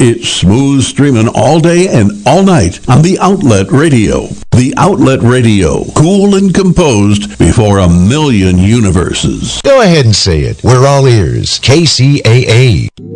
It's smooth streaming all day and all night on the Outlet Radio. The Outlet Radio, cool and composed before a million universes. Go ahead and say it. We're all ears. KCAA.